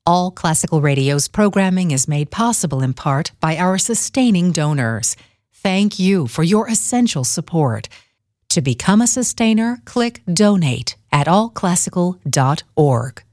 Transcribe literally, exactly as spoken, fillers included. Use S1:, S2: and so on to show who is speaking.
S1: All Classical Radio's programming is made possible in part by our sustaining donors. Thank you for your essential support. To become a sustainer, click Donate at all classical dot org.